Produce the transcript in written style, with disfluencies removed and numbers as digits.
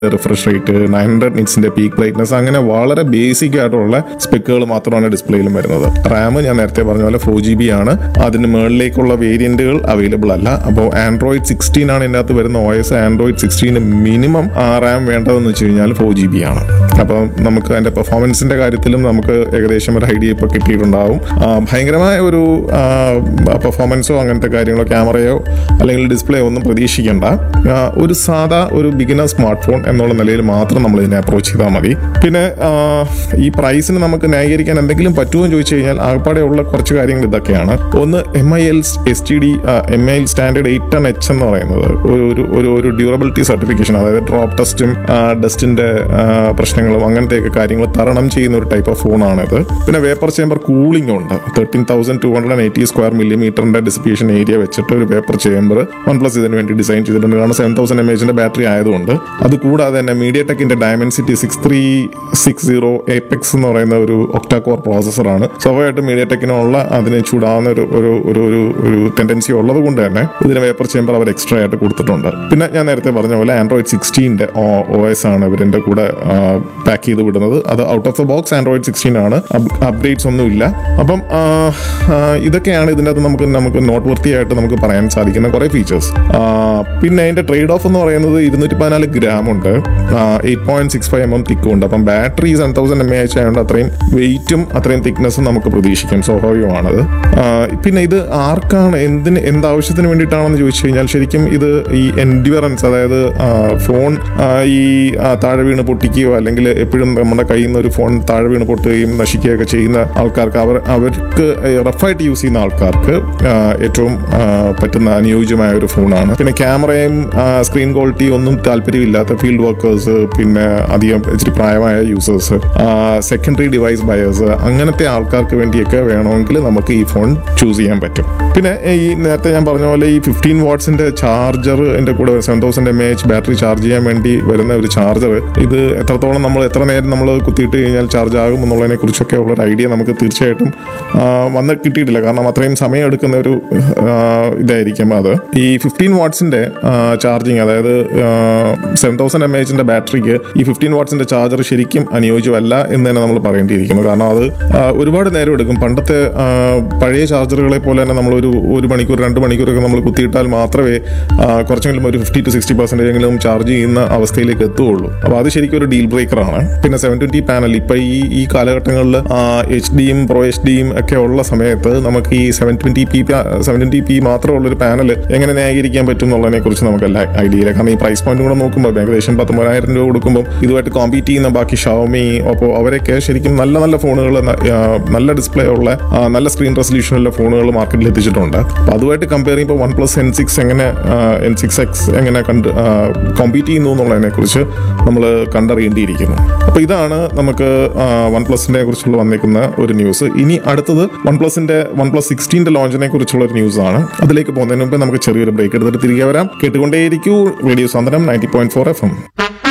Refresh rate, 900 നിറ്റ്സിന്റെ peak brightness, അങ്ങനെ വളരെ basic ആയിട്ടുള്ള സ്പെക്കുകൾ മാത്രമാണ് ഡിസ്പ്ലേയിലും വരുന്നത്. റാം ഞാൻ നേരത്തെ പറഞ്ഞ പോലെ 4GB ആണ്. അതിന് മുകളിലേക്കുള്ള വേരിയന്റുകൾ അവൈലബിൾ അല്ല. അപ്പോൾ Android 16 ആണ് ഇതിനകത്ത് വരുന്ന OS. Android 16 മിനിമം റാം വേണ്ടതെന്ന് വെച്ച് കഴിഞ്ഞാൽ 4GB ആണ്. അപ്പം നമുക്ക് അതിന്റെ പെർഫോമൻസിന്റെ കാര്യത്തിലും നമുക്ക് ഏകദേശം ഒരു ഐഡിയ ഇപ്പോൾ കിട്ടിയിട്ടുണ്ടാവും. ഭയങ്കരമായ ഒരു പെർഫോമൻസോ അങ്ങനത്തെ കാര്യങ്ങളോ ക്യാമറയോ അല്ലെങ്കിൽ ഡിസ്പ്ലേ ഒന്നും പ്രതീക്ഷിക്കേണ്ട. ഒരു സാധാ ഒരു ബിഗിനർ സ്മാർട്ട് ഫോൺ എന്നുള്ള നിലയിൽ മാത്രം നമ്മൾ ഇതിനെ അപ്രോച്ച് ചെയ്താൽ മതി. പിന്നെ ഈ പ്രൈസിന് നമുക്ക് ന്യായീകരിക്കാൻ എന്തെങ്കിലും പറ്റുമോ എന്ന് ചോദിച്ചു കഴിഞ്ഞാൽ ആകപ്പാടെ ഉള്ള കുറച്ച് കാര്യങ്ങൾ ഇതൊക്കെയാണ്. ഒന്ന് MIL STD MIL standard 810H എന്ന് പറയുന്നത് ഒരു ഡ്യൂറബിലിറ്റി സർട്ടിഫിക്കേഷൻ, അതായത് ഡ്രോപ്പ് ടെസ്റ്റും ഡസ്റ്റിന്റെ പ്രശ്നങ്ങളും അങ്ങനത്തെയൊക്കെ കാര്യങ്ങൾ തരണം ചെയ്യുന്ന ഒരു ടൈപ്പ് ഓഫ് ഫോണാണിത്. പിന്നെ വേപ്പർ ചേമ്പർ കൂളിംഗ് ഉണ്ട്. 13,280 സ്ക്വയർ മില്ലിമീറ്ററിന്റെ ഡിസിപ്പേഷൻ ഏരിയ വെച്ചിട്ട് ഒരു വേപ്പർ ചേമ്പർ OnePlus ഇതിന് വേണ്ടി ഡിസൈൻ ചെയ്തിട്ടുണ്ട്. കാരണം 7000 mAh ബാറ്ററി ആയതുകൊണ്ട്. അത് കൂടാതെ തന്നെ MediaTekന്റെ Dimensity 6360 Apex എന്ന് പറയുന്ന ഒരു ഒക്ടാ കോർ പ്രോസസ്സറാണ്. സ്വാഭാവികമായിട്ടും MediaTekനുള്ള അതിന് ചൂടാവുന്ന ഒരു ടെൻഡൻസി ഉള്ളത് കൊണ്ട് തന്നെ ഇതിന് വേപ്പർ ചേമ്പർ അവർ എക്സ്ട്രാ ആയിട്ട് കൊടുത്തിട്ടുണ്ട്. പിന്നെ ഞാൻ നേരത്തെ പറഞ്ഞ പോലെ Android 16 OS ആണ് ഇവരിന്റെ കൂടെ പാക്ക് ചെയ്ത് വിടുന്നത്. അത് out of the box Android 16 ആണ്. അപ്ഡേറ്റ്സ് ഒന്നുമില്ല. അപ്പം ഇതൊക്കെയാണ് ഇതിൻ്റെ അകത്ത് നമുക്ക് നോട്ട് വർത്തിയായിട്ട് നമുക്ക് പറയാൻ സാധിക്കുന്ന കുറെ ഫീച്ചേഴ്സ്. പിന്നെ അതിന്റെ ട്രേഡ് ഓഫ് എന്ന് പറയുന്നത് 214 gram ഉണ്ട്, 8.65 mm തിക്കും ഉണ്ട്. അപ്പം ബാറ്ററി 7000 mAh ആയതുകൊണ്ട് അത്രയും വെയിറ്റും അത്രയും തിക്നെസ്സും നമുക്ക് പ്രതീക്ഷിക്കാം, സ്വാഭാവികമാണത്. പിന്നെ ഇത് ആർക്കാണ് എന്താവശ്യത്തിന് വേണ്ടിയിട്ടാണെന്ന് ചോദിച്ചു കഴിഞ്ഞാൽ ശരിക്കും ഇത് ഈ എൻഡ്യൂറൻസ്, അതായത് ഫോൺ ഈ താഴെ വീണ് പൊട്ടിക്കുകയോ അല്ലെങ്കിൽ എപ്പോഴും നമ്മുടെ കയ്യിൽ നിന്ന് ഒരു ഫോൺ താഴെ വീണ് പൊട്ടുകയും നശിക്കുകയൊക്കെ ചെയ്യുന്ന ആൾക്കാർക്ക് അവർക്ക് റഫായിട്ട് യൂസ് ചെയ്യുന്ന ആൾക്കാർക്ക് ഏറ്റവും പറ്റുന്ന അനുയോജ്യമായ ഒരു ഫോണാണ്. പിന്നെ ക്യാമറയും സ്ക്രീൻ ക്വാളിറ്റി ഒന്നും താല്പര്യമില്ലാത്ത ഫീൽഡ് വർക്കേഴ്സ്, പിന്നെ അധികം ഇച്ചിരി പ്രായമായ യൂസേഴ്സ്, സെക്കൻഡറി ഡിവൈസ് ബയേഴ്സ്, അങ്ങനത്തെ ആൾക്കാർക്ക് വേണ്ടിയൊക്കെ വേണമെങ്കിൽ നമുക്ക് ഈ ഫോൺ ചൂസ് ചെയ്യാൻ പറ്റും. പിന്നെ ഈ നേരത്തെ ഞാൻ പറഞ്ഞ പോലെ ഈ 15 വാട്ട്സിന്റെ ചാർജർ എൻ്റെ കൂടെ 7000 mAh ബാറ്ററി ചാർജ് ചെയ്യാൻ വേണ്ടി വരുന്ന ഒരു ചാർജർ, ഇത് എത്രത്തോളം എത്ര നേരം നമ്മൾ കുത്തിയിട്ട് കഴിഞ്ഞാൽ ചാർജ് ആകും എന്നുള്ളതിനെ കുറിച്ചൊക്കെ ഉള്ളൊരു ഐഡിയ നമുക്ക് തീർച്ചയായിട്ടും വന്ന് കിട്ടിയിട്ടില്ല. കാരണം അത്രയും സമയം എടുക്കുന്ന ഒരു ഇതായിരിക്കും അത്. ഈ 15 വാട്ട്സിന്റെ ചാർജിങ്, അതായത് 7000 mAh ബാറ്ററിക്ക് ഈ 15 വാട്ട്സിന്റെ ചാർജർ ശരിക്കും അനുയോജ്യമല്ല എന്ന് തന്നെ നമ്മൾ പറയേണ്ടിയിരിക്കുന്നു. കാരണം അത് ഒരുപാട് നേരം എടുക്കും. പണ്ടത്തെ പഴയ ചാർജറുകളെ പോലെ തന്നെ നമ്മൾ ഒരു മണിക്കൂർ 2 മണിക്കൂറൊക്കെ നമ്മൾ കുത്തിയിട്ടാൽ മാത്രമേ കുറച്ചെങ്കിലും ഒരു 50 to 60% എങ്കിലും ചാർജ് ചെയ്യുന്ന അവസ്ഥയിലേക്ക് എത്തുകയുള്ളൂ. അപ്പോൾ അത് ശരിക്കും ഒരു ഡീൽ ബ്രേക്കറാണ്. പിന്നെ 720 പാനൽ ഇപ്പൊ ഈ കാലഘട്ടങ്ങളിൽ HD-യും Pro HD-യും ഒക്കെ ഉള്ള സമയത്ത് നമുക്ക് ഈ 720p മാത്രമുള്ളൊരു പാനൽ എങ്ങനെ ന്യായീകരിക്കാൻ പറ്റും എന്നുള്ളതിനെ കുറിച്ച് നമുക്ക് എല്ലാ ഐഡിയ ഇല്ല. കാരണം ഈ പ്രൈസ് പോയിന്റ് കൂടെ നോക്കുമ്പോൾ ഏകദേശം 19,000 രൂപ കൊടുക്കുമ്പോൾ ഇതുമായിട്ട് കോമ്പീറ്റ് ചെയ്യുന്ന ബാക്കി Xiaomi, Oppo അവരൊക്കെ ശരിക്കും നല്ല ഫോണുകൾ, നല്ല ഡിസ്പ്ലേ ഉള്ള നല്ല സ്ക്രീൻ റെസൊല്യൂഷനുള്ള ഫോണുകൾ മാർക്കറ്റിൽ എത്തിച്ചിട്ടുണ്ട്. അപ്പോൾ അതുമായിട്ട് കമ്പയർ ചെയ്യുമ്പോൾ OnePlus N6X എങ്ങനെ കോമ്പീറ്റ് ചെയ്യുന്നു എന്നുള്ളതിനെ കുറിച്ച് നമ്മൾ കണ്ടറിയേണ്ടിയിരിക്കുന്നു. അപ്പോൾ ഇതാണ് നമുക്ക് OnePlusന്റെ കുറിച്ചുള്ള വന്നേക്കുന്ന ഒരു ന്യൂസ്. ഇനി അടുത്തത് OnePlus 16 ലോഞ്ചിനെ കുറിച്ചുള്ള ഒരു ന്യൂസ് ആണ്. അതിലേക്ക് പോകുന്നതിന് മുമ്പ് നമുക്ക് ചെറിയൊരു ബ്രേക്ക് എടുത്തിട്ട് തിരികെ വരാം. കേട്ടുകൊണ്ടേയിരിക്കൂ റേഡിയോ സാന്ത്വനം 90.4 FM.